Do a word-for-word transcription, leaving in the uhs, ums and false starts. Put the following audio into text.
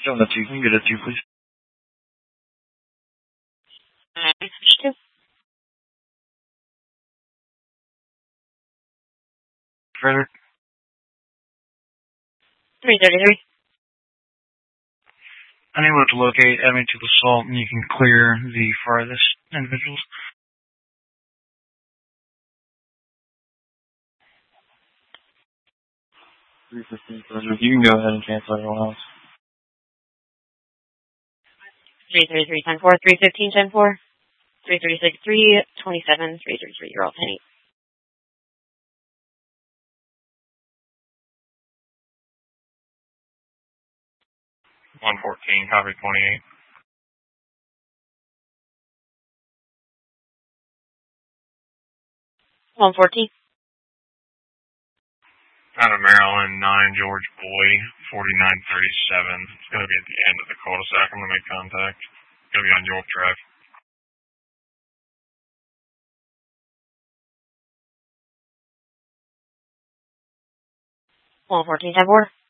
Show that to you. Can you get it to you, please? Two. Frederick? Three thirty-three. Unable to locate, add me to the assault, and you can clear the farthest individuals. three fifteen, Frederick. You can go ahead and cancel everyone else. Three thirty-three, ten four. Three fifteen, ten four. Three thirty-six, three twenty-seven. Three thirty-three. You're all ten eight. one fourteen, copy twenty-eight. One fourteen. Out of Maryland, nine George Boy, forty-nine thirty-seven. It's going to be at the end of the cul-de-sac. I'm going to make contact. It's going to be on York Drive. One fourteen, ten four.